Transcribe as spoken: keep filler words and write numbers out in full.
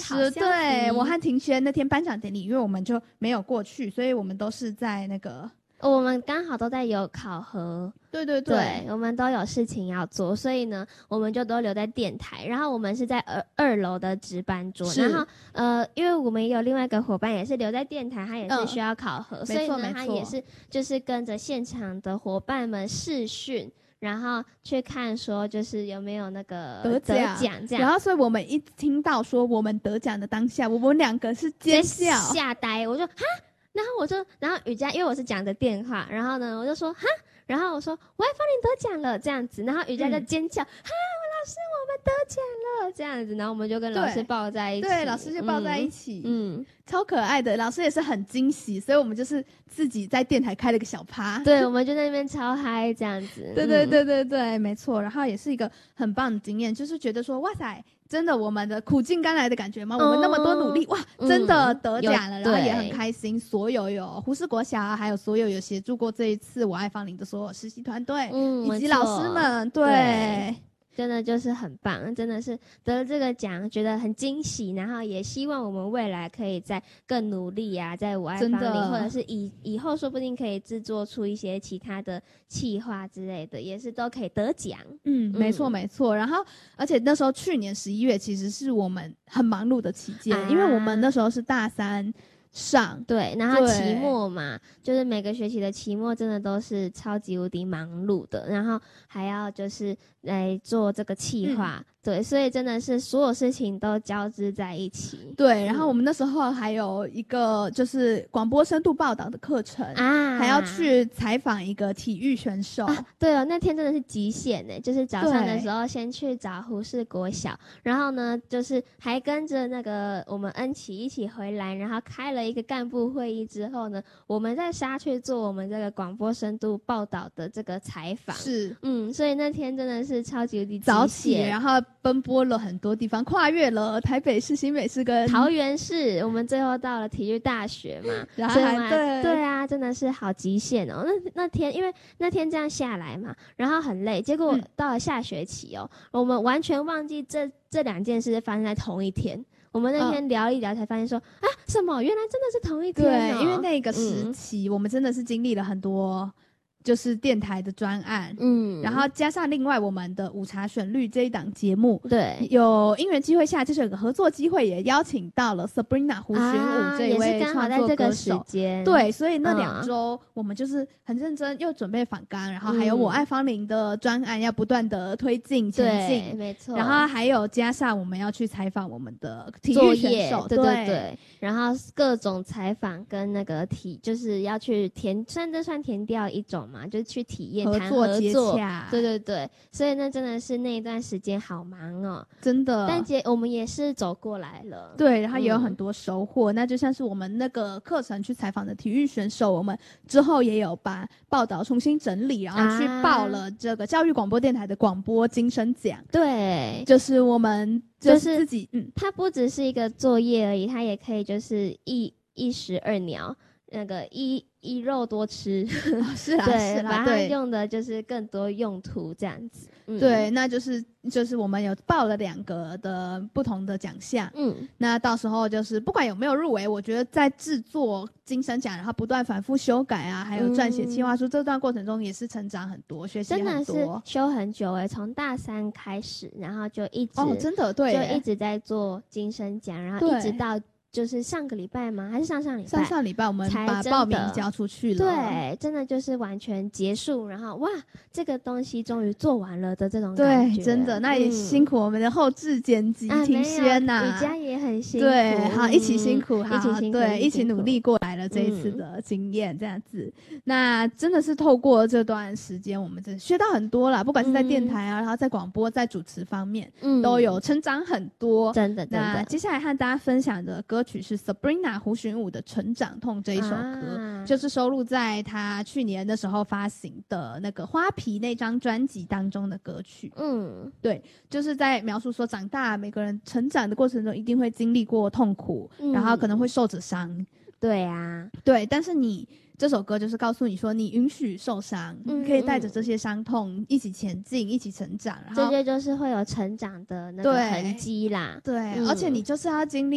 师，对，我和庭轩那天颁奖典礼，因为我们就没有过去，所以我们都是在那个。 我们刚好都在有考核， 对对 对, 对，我们都有事情要做，所以呢，我们就都留在电台。然后我们是在二二楼的值班桌，然后呃，因为我们也有另外一个伙伴也是留在电台，他也是需要考核，嗯、所以呢，他也是就是跟着现场的伙伴们视讯。然后去看说就是有没有那个得奖这样， 然后所以我们一听到说我们得奖的当下，我们两个是尖叫吓呆，我就哈。然后我就，然后雨佳，因为我是讲的电话，然后呢，我就说哈，然后我说我爱芳龄得奖了这样子，然后雨佳就尖叫，嗯、哈，老师我们得奖了这样子，然后我们就跟老师抱在一起， 对，老师就抱在一起， 嗯，嗯超可爱的，老师也是很惊喜，所以我们就是自己在电台开了个小趴， 对，我们就在那边超嗨这样子， 对对对对对，没错，然后也是一个很棒的经验，就是觉得说哇塞。真的，我们的苦尽甘来的感觉吗？嗯、我们那么多努力，哇，真的得奖了，嗯、然后也很开心。所有有胡适国小，还有所有有协助过这一次我爱芳龄的所有实习团队，嗯，以及老师们，对。对真的就是很棒，真的是得了这个奖，觉得很惊喜，然后也希望我们未来可以再更努力啊，在我爱芳龄，或者是以以后说不定可以制作出一些其他的企划之类的，也是都可以得奖。 嗯，没错没错。然后，而且那时候去年十一月其实是我们很忙碌的期间，啊、因为我们那时候是大三。上对，然后期末嘛，就是每个学期的期末真的都是超级无敌忙碌的，然后还要就是来做这个企划、嗯，对，所以真的是所有事情都交织在一起。 对，然后我们那时候还有一个就是广播深度报道的课程啊，还要去采访一个体育选手。啊、 对哦，那天真的是极限呢，就是早上的时候先去找胡适国小，然后呢，就是还跟着那个我们恩琪一起回来，然后开了一个干部会议之后呢，我们再杀去做我们这个广播深度报道的这个采访。 是， 嗯，所以那天真的是超级无敌早起，然后奔波了很多地方，跨越了台北市、新北市跟桃园市，我们最后到了体育大学嘛， 然后还对对啊，真的是好极限哦。那那天因为那天这样下来嘛，然后很累，结果到了下学期哦，嗯、我们完全忘记这这两件事发生在同一天。我们那天聊一聊才发现说、嗯、啊，什么原来真的是同一天、哦、 对，因为那个时期、嗯、我们真的是经历了很多就是电台的专案，嗯，然后加上另外我们的午茶旋律这一档节目， 对， 有因缘机会下就是有个合作机会，也邀请到了 Sabrina 胡旋舞这一位创作歌手，对，所以那两周我们就是很认真又准备访纲，然后还有我爱芳龄的专案要不断的推进前进， 没错， 然后还有加上我们要去采访我们的体育选手， 对对 对, 对，然后各种采访跟那个体就是要去填，算这算填调一种嘛，就是去体验谈合作接洽，对对对，所以那真的是那一段时间好忙哦， 真的。 但姐我们也是走过来了， 对，然后也有很多收获、嗯、那就像是我们那个课程去采访的体育选手，我们之后也有把报道重新整理，然后去报了这个教育广播电台的广播金声奖， 对， 就是我们就是自己、 就是、嗯，它不只是一个作业而已，它也可以就是一一石二鸟，那个一一肉多吃， 哦、是啦， 对， 是啦， 把它用的就是更多用途这样子。嗯、 对，那就是就是我们有报了两个的不同的奖项，嗯，那到时候就是不管有没有入围，我觉得在制作金声奖，然后不断反复修改啊，还有撰写企划书、嗯、这段过程中也是成长很多，学习很多， 真的是修很久哎、欸，从大三开始，然后就一直哦，真的对， 就一直在做金声奖，然后一直到。就是上个礼拜吗？还是上上礼拜？ 上上礼拜我们把报名交出去了。 对，真的就是完全结束，然后哇，这个东西终于做完了的这种感觉。 对，真的，那也辛苦我们的后制剪辑庭轩呐， 雨佳也很辛苦。 对，好，一起辛苦，好， 一起辛苦， 对，一起努力过来了这一次的经验，这样子。那真的是透过这段时间，我们真的学到很多啦，不管是在电台啊，然后在广播、在主持方面，都有成长很多。 真的，真的。 那接下来和大家分享的歌曲是 Sabrina 胡旋舞的《成长痛》这一首歌、啊，就是收录在他去年的时候发行的那个花皮那张专辑当中的歌曲。嗯，对，就是在描述说长大每个人成长的过程中一定会经历过痛苦、嗯、然后可能会受着伤。 对啊， 对，但是你这首歌就是告诉你说你允许受伤、嗯、可以带着这些伤痛一起前进，一起成长，然后这些就是会有成长的那个痕迹啦。 对、嗯、而且你就是要经历